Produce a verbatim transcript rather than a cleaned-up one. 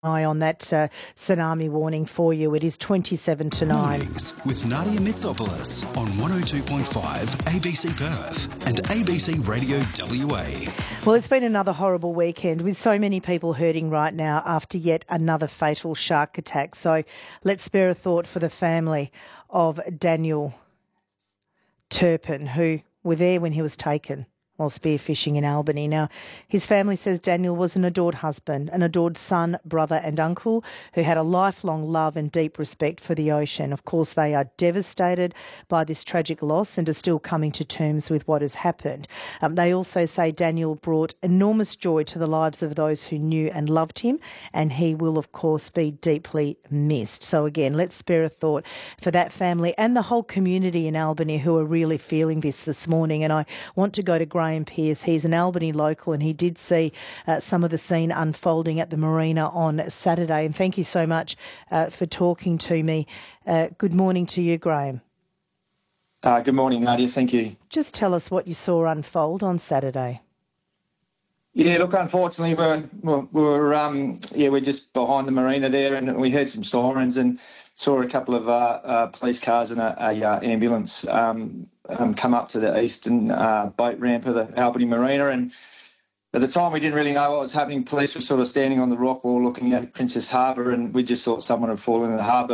eye on that uh, tsunami warning for you. It is twenty-seven to nine. Mornings with Nadia Mitsopoulos on one oh two point five A B C Perth and A B C Radio W A. Well, it's been another horrible weekend with so many people hurting right now after yet another fatal shark attack. So let's spare a thought for the family of Daniel Turpin, who were there when he was taken while spearfishing in Albany. Now, his family says Daniel was an adored husband, an adored son, brother and uncle who had a lifelong love and deep respect for the ocean. Of course, they are devastated by this tragic loss and are still coming to terms with what has happened. Um, they also say Daniel brought enormous joy to the lives of those who knew and loved him, and he will, of course, be deeply missed. So again, let's spare a thought for that family and the whole community in Albany who are really feeling this this morning. And I want to go to Graham Pearce. He's an Albany local and he did see uh, some of the scene unfolding at the marina on Saturday. And thank you so much uh, for talking to me. Uh, good morning to you, Graham. Uh, good morning, Nadia. Thank you. Just tell us what you saw unfold on Saturday. Yeah, look, unfortunately, we're we're, we're um yeah we're just behind the marina there, and we heard some sirens and saw a couple of uh, uh, police cars and a, a uh, ambulance um, um come up to the eastern uh, boat ramp of the Albany Marina. And at the time, we didn't really know what was happening. Police were sort of standing on the rock wall looking at Princess Harbour, and we just thought someone had fallen in the harbour.